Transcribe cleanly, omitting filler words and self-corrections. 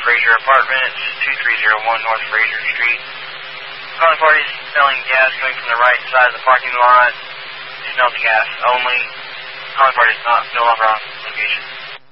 Fraser Apartments, 2301 North Fraser Street. Calling parties selling gas coming from the right side of the parking lot. Smell the gas only. Calling parties no longer on location.